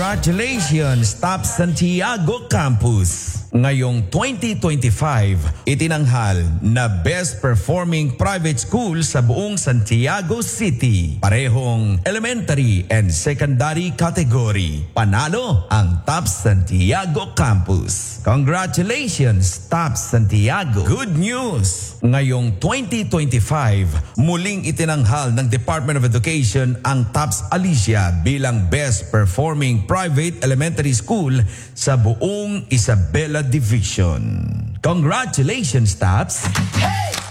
Congratulations, Top Santiago Campus! Ngayong 2025, itinanghal na Best Performing Private School sa buong Santiago City. Parehong elementary and secondary category. Panalo ang Top Santiago Campus. Congratulations, Top Santiago! Good news! Ngayong 2025, muling itinanghal ng Department of Education ang TOPS Alicia bilang Best Performing Private Elementary School sa buong Isabela Division. Congratulations, TOPS!